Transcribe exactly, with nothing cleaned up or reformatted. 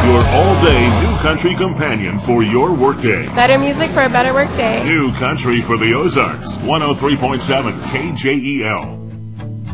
Your all-day new country companion for your workday. Better music for a better workday. New country for the Ozarks. one oh three point seven K J E L.